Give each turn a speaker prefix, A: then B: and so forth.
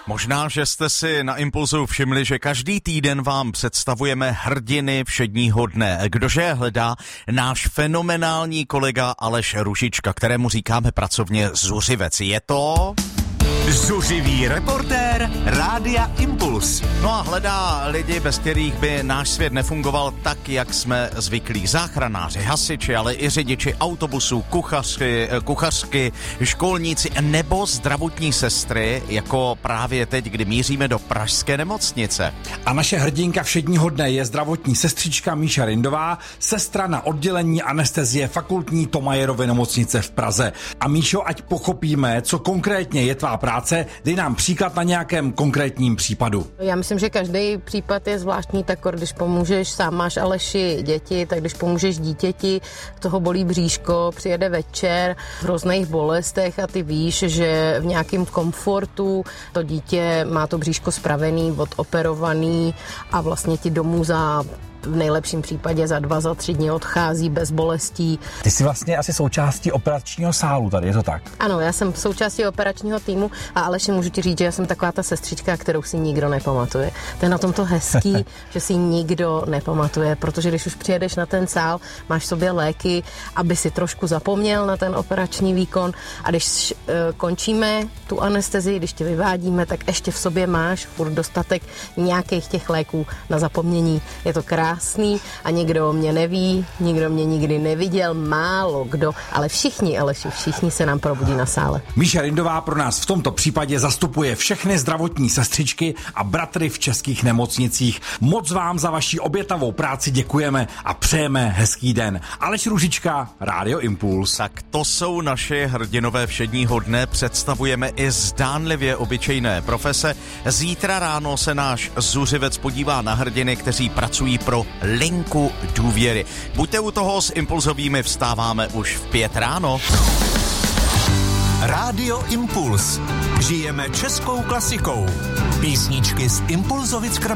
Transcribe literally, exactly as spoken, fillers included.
A: Možná, že jste si na Impulzu všimli, že každý týden vám představujeme hrdiny všedního dne. Kdože je hledá? Náš fenomenální kolega Aleš Růžička, kterému říkáme pracovně Zuřivec. Je to...
B: Zuřivý reportér Rádia Impuls.
A: No a hledá lidi, bez kterých by náš svět nefungoval tak, jak jsme zvyklí. Záchranáři, hasiči, ale i řidiči autobusů, kuchařky, kuchařky, školníci nebo zdravotní sestry, jako právě teď, kdy míříme do pražské nemocnice.
C: A naše hrdinka všedního dne je zdravotní sestřička Míša Rindová, sestra na oddělení anestezie fakultní Thomayerovy nemocnice v Praze. A Míšo, ať pochopíme, co konkrétně je tvá práce, dej nám příklad na nějakém konkrétním případu.
D: Já myslím, že každý případ je zvláštní, tak když pomůžeš, sám máš Aleši děti, tak když pomůžeš dítěti, toho bolí bříško, přijede večer v různých bolestech a ty víš, že v nějakém komfortu to dítě má to bříško spravený, odoperovaný a vlastně ti domů za v nejlepším případě za dva, za tři dny odchází bez bolestí.
C: Ty jsi vlastně asi součástí operačního sálu tady, je to tak?
D: Ano, já jsem součástí operačního týmu a Aleši, můžu ti říct, že já jsem taková ta sestřička, kterou si nikdo nepamatuje. To je na tom to hezký, že si nikdo nepamatuje, protože když už přijedeš na ten sál, máš v sobě léky, aby si trošku zapomněl na ten operační výkon a když uh, končíme tu anestezii, když tě vyvádíme, tak ještě v sobě máš furt dostatek nějakých těch léků na zapomnění. Je to krásné. Krásný a nikdo mě neví, nikdo mě nikdy neviděl, málo kdo, ale všichni, Aleši, všichni se nám probudí na sále.
C: Míša Rindová pro nás v tomto případě zastupuje všechny zdravotní sestřičky a bratry v českých nemocnicích. Moc vám za vaši obětavou práci děkujeme a přejeme hezký den. Aleš Růžička, Rádio Impuls.
A: Tak to jsou naše hrdinové všedního dne, představujeme i zdánlivě obyčejné profese. Zítra ráno se náš Zuřivec podívá na hrdiny, kteří pracují pro linku důvěry. Buďte u toho, s Impulzovými vstáváme už v pět ráno.
B: Rádio Impuls. Žijeme českou klasikou. Písničky z Impulzovic